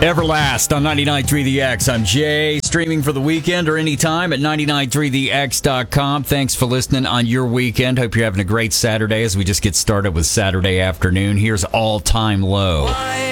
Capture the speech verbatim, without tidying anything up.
Everlast on ninety-nine point three The X. I'm Jay, streaming for the weekend or anytime at ninety-nine point three the x dot com. Thanks for listening on your weekend. Hope you're having a great Saturday as we just get started with Saturday afternoon. Here's All Time Low.